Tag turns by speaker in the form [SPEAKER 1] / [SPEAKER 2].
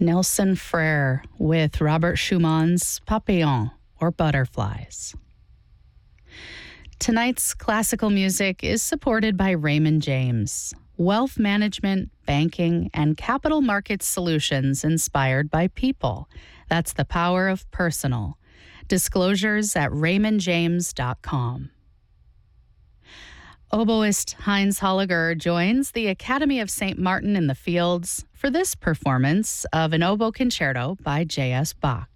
[SPEAKER 1] Nelson Frere with Robert Schumann's Papillon, or Butterflies. Tonight's classical music is supported by Raymond James, wealth management, banking, and capital markets solutions inspired by people. That's the power of personal. Disclosures at raymondjames.com. Oboist Heinz Holliger joins the Academy of St. Martin in the Fields for this performance of an oboe concerto by J.S. Bach.